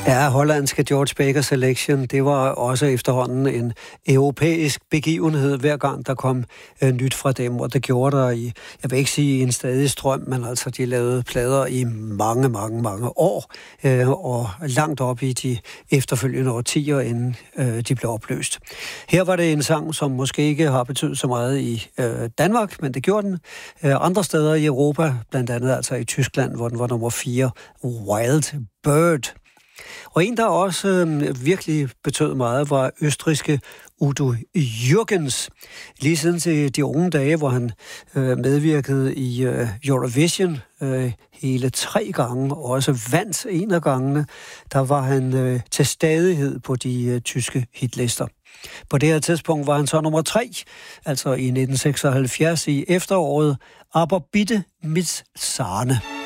Ja, hollandske George Baker Selection, det var også efterhånden en europæisk begivenhed, hver gang der kom nyt fra dem, og det gjorde der i, jeg vil ikke sige en stadig strøm, men altså de lavede plader i mange, mange, mange år, og langt op i de efterfølgende årtier, inden de blev opløst. Her var det en sang, som måske ikke har betydet så meget i Danmark, men det gjorde den. Andre steder i Europa, blandt andet altså i Tyskland, hvor den var nummer 4, Wild Bird. Og en, der også virkelig betød meget, var østrigske Udo Jürgens. Lige siden til de unge dage, hvor han medvirkede i Eurovision hele 3 gange, og også vandt en af gangene, der var han til stadighed på de tyske hitlister. På det her tidspunkt var han så nummer 3, altså i 1976 i efteråret, Aber bitte mit Sahne.